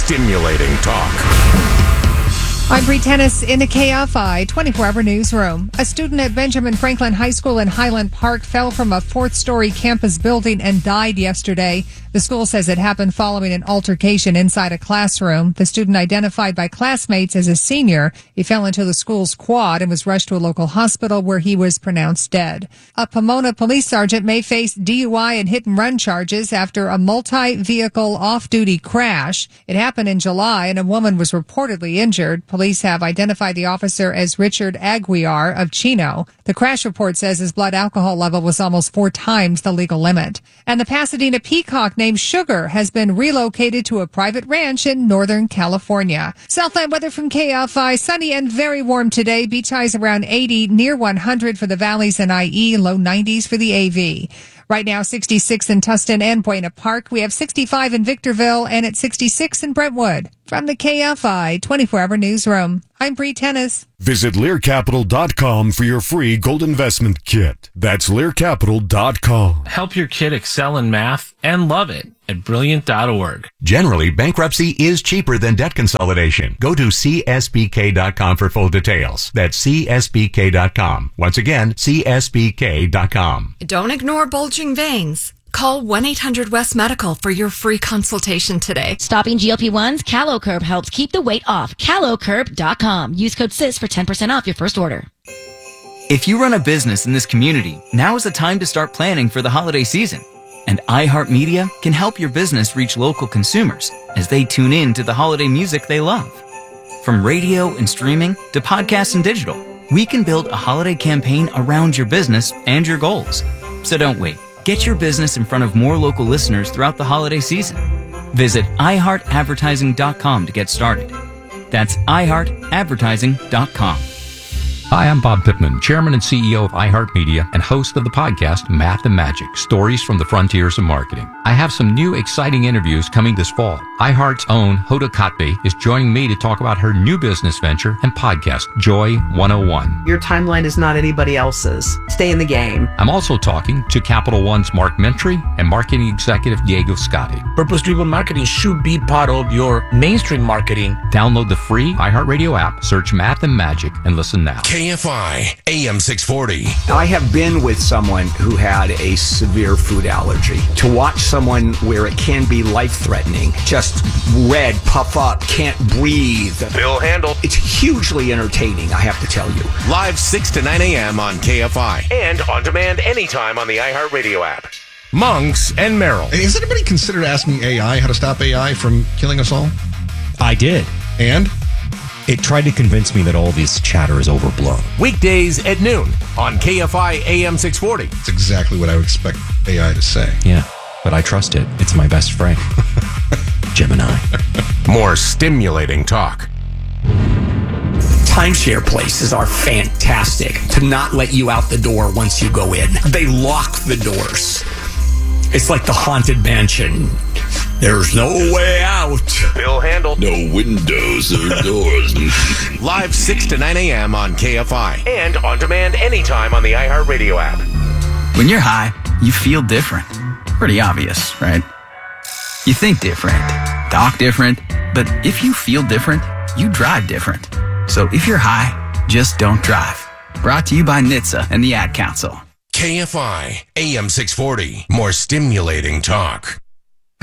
stimulating talk. I'm Bree Tennis in the KFI 24-hour newsroom. A student at Benjamin Franklin High School in Highland Park fell from a fourth-story campus building and died yesterday. The school says it happened following an altercation inside a classroom. The student, identified by classmates as a senior, he fell into the school's quad and was rushed to a local hospital where he was pronounced dead. A Pomona police sergeant may face DUI and hit-and-run charges after a multi-vehicle off-duty crash. It happened in July, and a woman was reportedly injured. Police have identified the officer as Richard Aguiar of Chino. The crash report says his blood alcohol level was almost 4 times the legal limit. And the Pasadena peacock named Sugar has been relocated to a private ranch in Northern California. Southland weather from KFI, sunny and very warm today. Beach highs around 80, near 100 for the valleys and IE, low 90s for the AV. Right now, 66 in Tustin and Buena Park. We have 65 in Victorville and at 66 in Brentwood. From the KFI 24-hour newsroom, I'm Bree Tennis. Visit LearCapital.com for your free gold investment kit. That's LearCapital.com. Help your kid excel in math and love it at Brilliant.org. Generally, bankruptcy is cheaper than debt consolidation. Go to CSBK.com for full details. That's CSBK.com. Once again, CSBK.com. Don't ignore bulging veins. Call 1-800-WEST-MEDICAL for your free consultation today. Stopping GLP-1s, CaloCurb helps keep the weight off. CaloCurb.com. Use code SIS for 10% off your first order. If you run a business in this community, now is the time to start planning for the holiday season. And iHeartMedia can help your business reach local consumers as they tune in to the holiday music they love. From radio and streaming to podcasts and digital, we can build a holiday campaign around your business and your goals. So don't wait. Get your business in front of more local listeners throughout the holiday season. Visit iHeartAdvertising.com to get started. That's iHeartAdvertising.com. Hi, I'm Bob Pittman, Chairman and CEO of iHeartMedia and host of the podcast Math and Magic, Stories from the Frontiers of Marketing. I have some new exciting interviews coming this fall. iHeart's own Hoda Kotb is joining me to talk about her new business venture and podcast, Joy 101. Your timeline is not anybody else's. Stay in the game. I'm also talking to Capital One's Mark Mentry and marketing executive Diego Scotti. Purpose-driven marketing should be part of your mainstream marketing. Download the free iHeartRadio app, search Math and Magic, and listen now. KFI AM 640. I have been with someone who had a severe food allergy. To watch someone where it can be life-threatening, just red, puff up, can't breathe. Bill Handel. It's hugely entertaining, I have to tell you. Live 6 to 9 a.m. on KFI. And on demand anytime on the iHeartRadio app. Monks and Merrill. Hey, has anybody considered asking AI how to stop AI from killing us all? I did. And? It tried to convince me that all this chatter is overblown. Weekdays at noon on KFI AM 640. That's exactly what I would expect AI to say. Yeah, but I trust it. It's my best friend. Gemini. More stimulating talk. Timeshare places are fantastic to not let you out the door once you go in. They lock the doors. It's like the Haunted Mansion. There's no way out. Bill Handel. No windows or doors. Live 6 to 9 a.m. on KFI. And on demand anytime on the iHeartRadio app. When you're high, you feel different. Pretty obvious, right? You think different, talk different, but if you feel different, you drive different. So if you're high, just don't drive. Brought to you by NHTSA and the Ad Council. KFI AM 640. More stimulating talk.